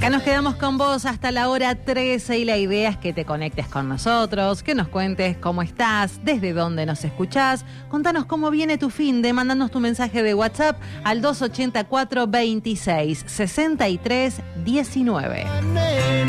Acá nos quedamos con vos hasta la hora 13 y la idea es que te conectes con nosotros, que nos cuentes cómo estás, desde dónde nos escuchás. Contanos cómo viene tu finde, mandanos tu mensaje de WhatsApp al 284 26 63 19.